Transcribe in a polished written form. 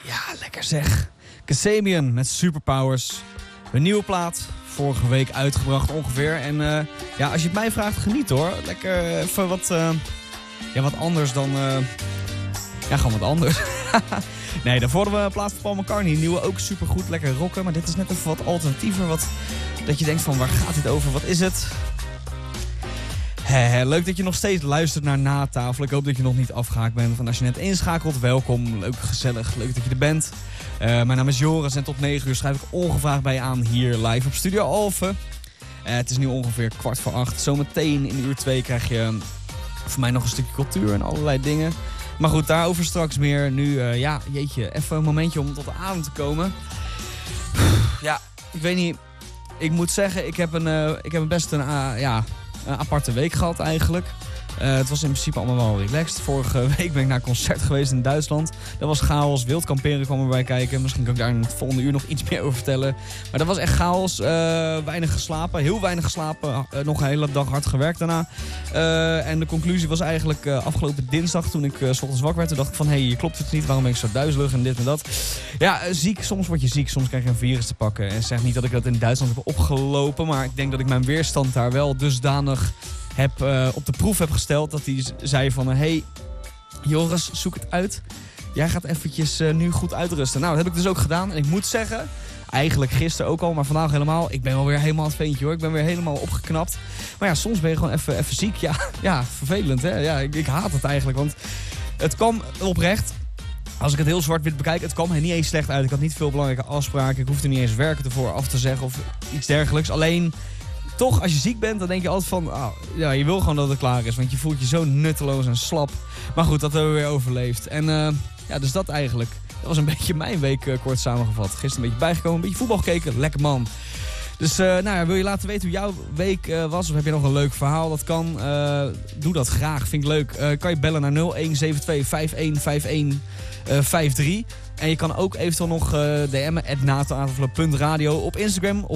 Ja, lekker zeg. Kasabian met Superpowers. Een nieuwe plaat. Vorige week uitgebracht ongeveer. En ja, als je het mij vraagt, geniet hoor. Lekker even wat anders dan... ja, gewoon wat anders. Nee, daarvoor hadden we een plaat van Paul McCartney. Nieuwe ook supergoed, lekker rocken. Maar dit is net even wat alternatiever. Dat je denkt van, waar gaat dit over? Wat is het? Leuk dat je nog steeds luistert naar Na Tafel. Ik hoop dat je nog niet afgehaakt bent. Van als je net inschakelt, welkom. Leuk, gezellig. Leuk dat je er bent. Mijn naam is Joris en tot 9 uur schrijf ik ongevraagd bij je aan hier live op Studio Alphen. Het is nu ongeveer 7:15. Zometeen in uur 2 krijg je voor mij nog een stukje cultuur en allerlei dingen. Maar goed, daarover straks meer. Nu, ja, jeetje, even een momentje om tot de adem te komen. Ja, ik weet niet. Ik moet zeggen, ik heb best een aparte week gehad eigenlijk. Het was in principe allemaal wel relaxed. Vorige week ben ik naar een concert geweest in Duitsland. Dat was chaos. Wild kamperen kwam erbij kijken. Misschien kan ik daar in het volgende uur nog iets meer over vertellen. Maar dat was echt chaos. Weinig geslapen. Heel weinig geslapen. Nog een hele dag hard gewerkt daarna. En de conclusie was eigenlijk afgelopen dinsdag toen ik 's ochtends wakker werd. Toen dacht ik van, hé, klopt het niet? Waarom ben ik zo duizelig en dit en dat? Ja, ziek. Soms word je ziek. Soms krijg je een virus te pakken. En zeg niet dat ik dat in Duitsland heb opgelopen. Maar ik denk dat ik mijn weerstand daar wel dusdanig op de proef heb gesteld. Dat hij zei van, hey, Joris, zoek het uit. Jij gaat eventjes nu goed uitrusten. Nou, dat heb ik dus ook gedaan. En ik moet zeggen, eigenlijk gisteren ook al, maar vandaag helemaal. Ik ben wel weer helemaal het veentje hoor. Ik ben weer helemaal opgeknapt. Maar ja, soms ben je gewoon even ziek. Ja, vervelend hè. Ja, ik haat het eigenlijk. Want het kwam oprecht. Als ik het heel zwart-wit bekijk, het kwam er niet eens slecht uit. Ik had niet veel belangrijke afspraken. Ik hoefde niet eens werken ervoor af te zeggen of iets dergelijks. Alleen... toch, als je ziek bent, dan denk je altijd van... ja, je wil gewoon dat het klaar is. Want je voelt je zo nutteloos en slap. Maar goed, dat hebben we weer overleefd. En ja, dus dat eigenlijk. Dat was een beetje mijn week kort samengevat. Gisteren een beetje bijgekomen, een beetje voetbal gekeken. Lekker man. Dus nou ja, wil je laten weten hoe jouw week was? Of heb je nog een leuk verhaal? Dat kan. Doe dat graag, vind ik leuk. Kan je bellen naar 0172 515153. En je kan ook eventueel nog DM'en @natafel.radio op Instagram. Of